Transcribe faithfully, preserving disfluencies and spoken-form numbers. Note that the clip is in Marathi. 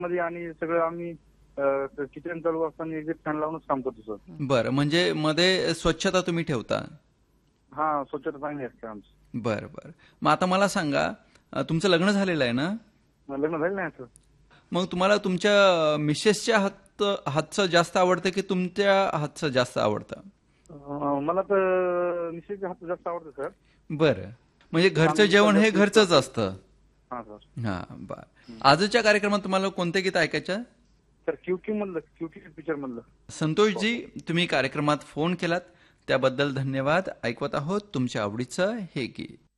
मध्ये आणि सगळं आम्ही किचन चालू असताना एक्झिट फॅन लावूनच काम करतो सर. बरं, म्हणजे मध्ये स्वच्छता तुम्ही ठेवता? हा, स्वच्छता चांगली असते आमची. बरं बरं. मग आता मला सांगा, अ, तुमचं लग्न झालेलं आहे ना? लग्न झालं नाही सर. मग तुम्हाला तुमच्या मिसेसच्या हात हातचं जास्त आवडतं की तुमच्या हातचं जास्त आवडतं? अं, मला तर निश्चित हात जास्त आवडतं सर. बरं, म्हणजे घरचं आम्ही जेवण हे जास्त use घरचंच करतो. असतं. हा सर. हा, बरं. आजच्या कार्यक्रमात तुम्हाला कोणते गीत ऐकायचं? सर क्यूक्यू मधलं, क्यूक्यू पिक्चर मधलं. संतोषजी, तुम्ही कार्यक्रमात फोन केलात त्याबद्दल धन्यवाद. ऐकवत आहोत तुमच्या आवडीचं हे गीत.